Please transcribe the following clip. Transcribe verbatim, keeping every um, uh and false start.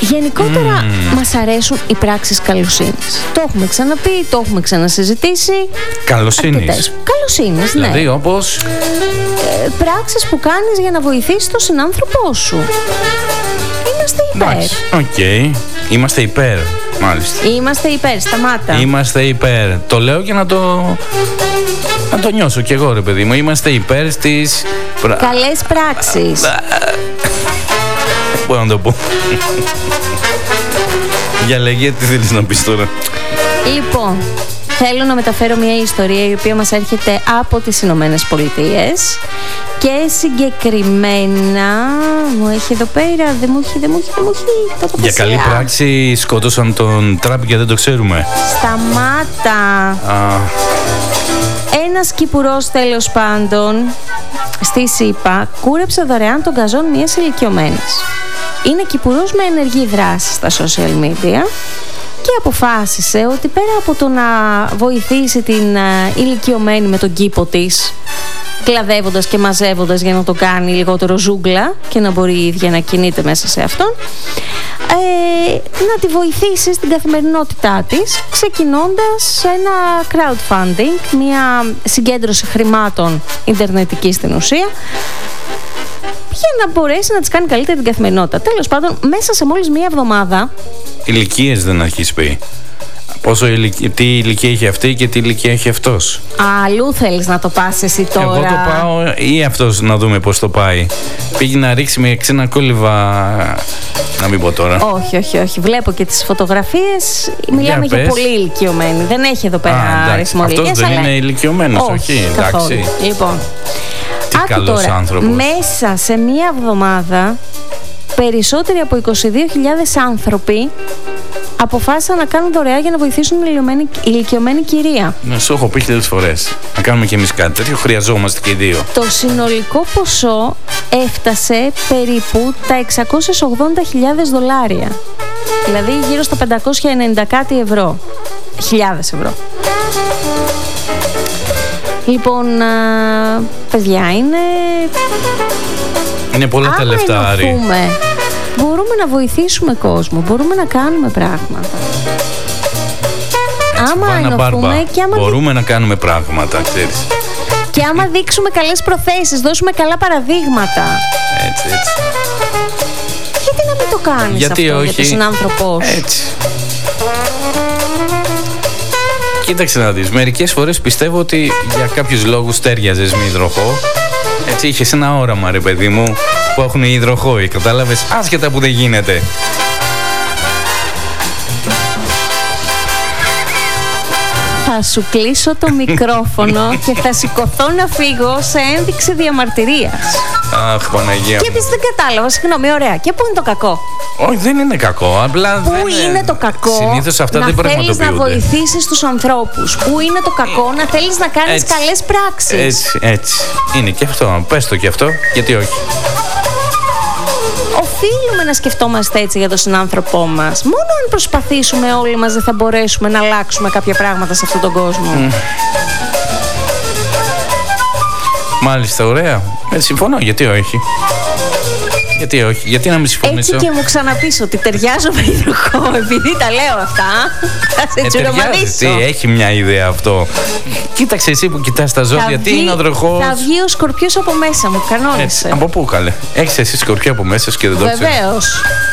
Γενικότερα mm. μας αρέσουν οι πράξεις καλοσύνης. Το έχουμε ξαναπεί, το έχουμε ξανασυζητήσει. Καλοσύνης. Καλοσύνης, ναι. Δηλαδή όπως ε, πράξεις που κάνεις για να βοηθήσεις τον συνάνθρωπό σου. Είμαστε υπέρ. Οκ, okay. Είμαστε υπέρ. Μάλιστα. Είμαστε υπέρ, σταμάτα. Είμαστε υπέρ. Το λέω για να το να το νιώσω κι εγώ, ρε παιδί μου. Είμαστε υπέρ στις καλές πράξεις. Μπορώ να το πω. Για λέγε, τι θέλεις να πεις τώρα? Λοιπόν, θέλω να μεταφέρω μια ιστορία η οποία μας έρχεται από τις Ηνωμένες Πολιτείες και συγκεκριμένα μου έχει εδώ πέρα, δεν μου έχει, δεν μου έχει, δεν μου έχει. Για καλή πράξη σκότωσαν τον Τραμπ και δεν το ξέρουμε. Σταμάτα. Α. Ένας κυπουρός, τέλος πάντων, στη ΣΥΠΑ κούρεψε δωρεάν τον καζόν μιας ηλικιωμένης. Είναι κυπουρός με ενεργή δράση στα social media και αποφάσισε ότι πέρα από το να βοηθήσει την uh, ηλικιωμένη με τον κήπο της, κλαδεύοντας και μαζεύοντας για να το κάνει λιγότερο ζούγκλα και να μπορεί η ίδια να κινείται μέσα σε αυτόν, ε, να τη βοηθήσει στην καθημερινότητά της, ξεκινώντας ένα crowdfunding, μια συγκέντρωση χρημάτων ιντερνετική στην ουσία, για να μπορέσει να της κάνει καλύτερη την καθημερινότητα. Τέλος πάντων, μέσα σε μόλις μία εβδομάδα. Ηλικίες δεν έχει πει. Πόσο ηλικία, τι ηλικία έχει αυτή και τι ηλικία έχει αυτός. Αλλού θέλεις να το πας εσύ τώρα? Εγώ το πάω ή αυτός να δούμε πώς το πάει. Πήγε να ρίξει με ξένα κόλληβα. Να μην πω τώρα. Όχι, όχι, όχι. Βλέπω και τις φωτογραφίες. Μιλάμε για, για πολύ ηλικιωμένη. Δεν έχει εδώ πέρα αριθμό ηλικίας. Αυτός δεν αλλά... είναι ηλικιωμένος, όχι, όχι εντάξει. Λοιπόν, τι καλός τώρα, άνθρωπος. Μέσα σε μία εβδομάδα περισσότεροι από είκοσι δύο χιλιάδες άνθρωποι αποφάσισαν να κάνουν δωρεά για να βοηθήσουν ηλικιωμένη, ηλικιωμένη κυρία. Να σου έχω πει χιλιάδες φορές. Να κάνουμε κι εμείς κάτι τέτοιο. Χρειαζόμαστε και οι δύο. Το συνολικό ποσό έφτασε περίπου τα εξακόσιες ογδόντα χιλιάδες δολάρια. Δηλαδή γύρω στα πεντακόσια ενενήντα κάτι ευρώ. Χιλιάδες ευρώ. Λοιπόν, α, παιδιά, είναι... Είναι πολλά τα λεφτά, Άρη. Μπορούμε να βοηθήσουμε κόσμο, μπορούμε να κάνουμε πράγματα. Έτσι, άμα ενωθούμε και άμα μπορούμε δι... να κάνουμε πράγματα, ξέρεις. Και άμα δείξουμε καλές προθέσεις, δώσουμε καλά παραδείγματα. Έτσι, έτσι. Γιατί να μην το κάνεις? Γιατί αυτό όχι? Για τον συνάνθρωπό σου? Έτσι. Κοίταξε να δεις, μερικές φορές πιστεύω ότι για κάποιους λόγους τέριαζες με υδροχό. Έτσι, είχες ένα όραμα, ρε παιδί μου, που έχουν οι υδροχόοι, κατάλαβες, άσχετα που δεν γίνεται. Θα σου κλείσω το μικρόφωνο και θα σηκωθώ να φύγω σε ένδειξη διαμαρτυρίας. Αχ, Παναγία. Και επίσης δεν κατάλαβα, συγγνώμη, ωραία. Και πού είναι το κακό? Όχι, δεν είναι κακό. Απλά πού δεν είναι το κακό? Συνήθως αυτά να δεν πραγματοποιούνται. Να θέλεις να βοηθήσεις τους ανθρώπους. Πού είναι το κακό να θέλεις να κάνεις έτσι, καλές πράξεις? Έτσι, έτσι. Είναι και αυτό. Πες το και αυτό, γιατί όχι. Οφείλουμε να σκεφτόμαστε έτσι για τον συνάνθρωπό μας. Μόνο αν προσπαθήσουμε όλοι μας δεν θα μπορέσουμε να αλλάξουμε κάποια πράγματα σε αυτόν τον κόσμο. Mm. Μάλιστα, ωραία. Ε, συμφωνώ, γιατί όχι. Γιατί όχι, γιατί να μην συμφωνήσω? Έτσι και μου ξαναπείς ότι ταιριάζω με υδροχό, επειδή τα λέω αυτά. Θα σε τσουρομανίσω. Τι, έχει μια ιδέα αυτό. Κοίταξε εσύ που κοιτάς τα ζώδια, τι είναι ο υδροχός? Θα βγει ο σκορπιός από μέσα μου, κανόνισε. Από πού, καλέ? Έχεις εσύ σκορπιό από μέσα και δεν το ξέρεις? Βεβαίως.